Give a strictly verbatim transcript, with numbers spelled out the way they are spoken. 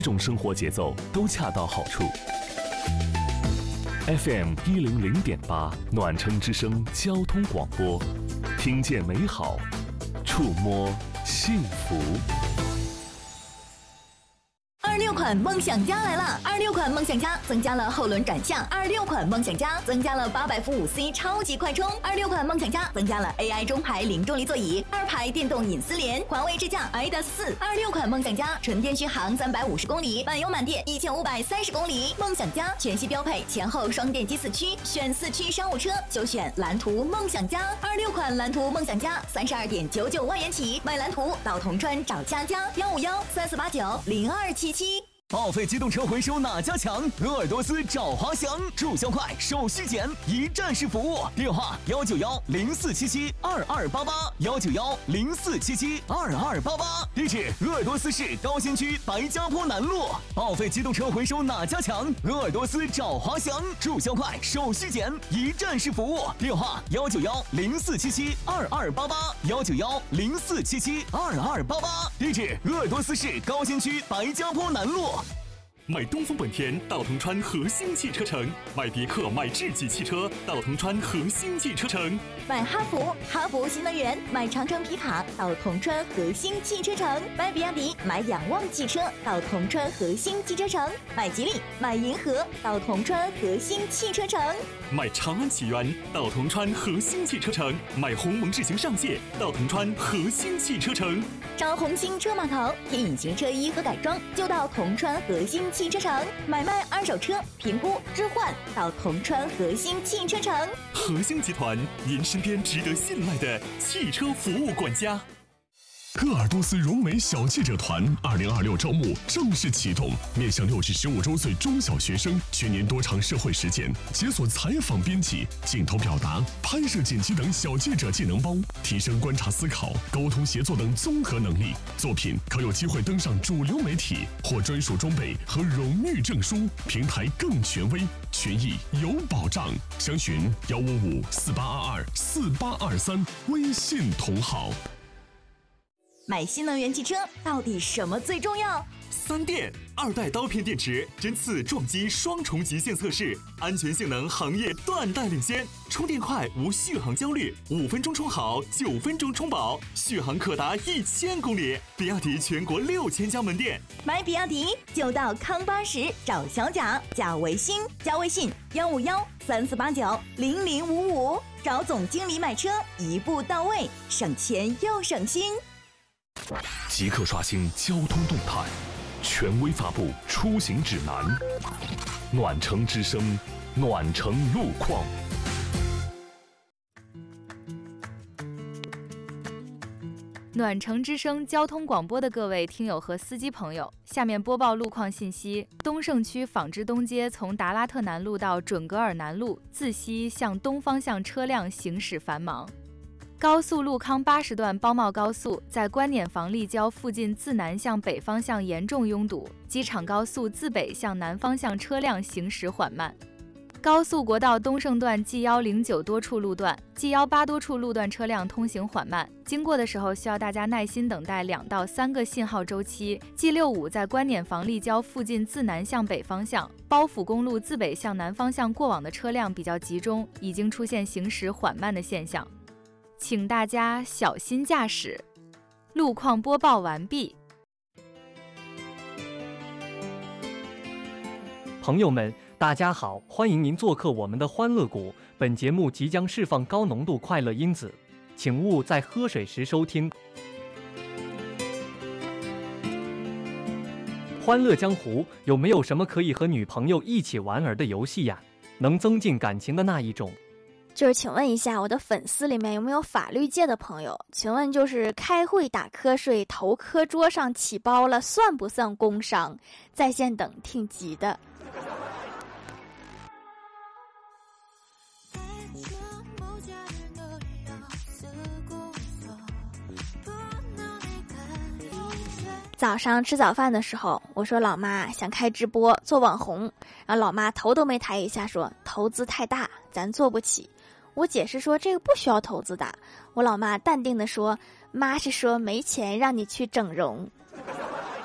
种生活节奏都恰到好处。F M 一零零点八暖城之声交通广播，听见美好，触摸幸福。 二六款梦想家来了！二六款梦想家增加了后轮转向，二六款梦想家增加了八百伏五 C 超级快充，二六款梦想家增加了 A I 中排零重力座椅，二排电动隐私联，环卫智驾 I D A 四。二六款梦想家纯电续航三百五十公里，满油满电一千五百三十公里。梦想家全系标配前后双电机四驱，选四驱商务车就选蓝图梦想家。二六款蓝图梦想家三十二点九九万元起，买蓝图到铜川找佳佳，幺五幺三四八九零二七七。 报废机动车回收哪家强？鄂尔多斯找华翔，注销快，手续简，一站式服务。电话幺九幺零四七七二二八八，幺九幺零四七七二二八八。地址：鄂尔多斯市高新区白家坡南路。报废机动车回收哪家强？鄂尔多斯找华翔，注销快，手续简，一站式服务。电话幺九幺零四七七二二八八，幺九幺零四七七二二八八。地址：鄂尔多斯市高新区白家坡南路。 买东风本田到铜川和兴汽车城，买别克买智己汽车到铜川和兴汽车城， 买哈弗哈弗新能源，买长城皮卡到铜川和兴汽车城，买比亚迪买仰望汽车到铜川和兴汽车城，买吉利买银河到铜川和兴汽车城， 买长安启源到铜川和兴汽车城，买鸿蒙智行上界到铜川和兴汽车城。 找红星车码头添隐形车衣和改装就到铜川和兴汽车城，买卖二手车评估置换到铜川和兴汽车城。 和兴集团，您身边值得信赖的汽车服务管家。 鄂尔多斯荣美小记者团二零二六招募正式启动，面向六至十五周岁中小学生，全年多场社会实践，解锁采访编辑、镜头表达、拍摄剪辑等小记者技能包，提升观察思考、沟通协作等综合能力。作品可有机会登上主流媒体，获专属装备和荣誉证书，平台更权威，权益有保障。详询幺五五四八二二四八二三，微信同号。 买新能源汽车到底什么最重要？ 三电二代刀片电池针刺撞击双重极限测试，安全性能行业断代领先，充电快无续航焦虑，五分钟充好，九分钟充饱，续航可达一千公里。比亚迪全国六千家门店， 买比亚迪就到康巴什找小贾，加微信加微信幺五幺三四八九零零五五，找总经理买车一步到位，省钱又省心。 即刻刷新交通动态，权威发布出行指南。暖城之声，暖城路况。 暖城之声交通广播的各位听友和司机朋友，下面播报路况信息。东胜区纺织东街从达拉特南路到准格尔南路自西向东方向车辆行驶繁忙。高速陆康八十段包茂高速在观碾房立交附近自南向北方向严重拥堵，机场高速自北向南方向车辆行驶缓慢。高速国道东胜段 G 一零九多处路段、G 一八多处路段车辆通行缓慢，经过的时候需要大家耐心等待两到三个信号周期。G 六五在观碾房立交附近自南向北方向，包府公路自北向南方向过往的车辆比较集中，已经出现行驶缓慢的现象，请大家小心驾驶。路况播报完毕。 朋友们，大家好，欢迎您做客我们的欢乐谷。本节目即将释放高浓度快乐因子，请勿在喝水时收听。欢乐江湖有没有什么可以和女朋友一起玩儿的游戏呀？能增进感情的那一种？ 就是请问一下，我的粉丝里面有没有法律界的朋友？请问就是开会打瞌睡，头磕桌上起包了，算不算工伤？在线等，挺急的。早上吃早饭的时候，我说老妈想开直播做网红，然后老妈头都没抬一下说投资太大，咱做不起。我解释说这个不需要投资的，我老妈淡定地说妈是说没钱让你去整容。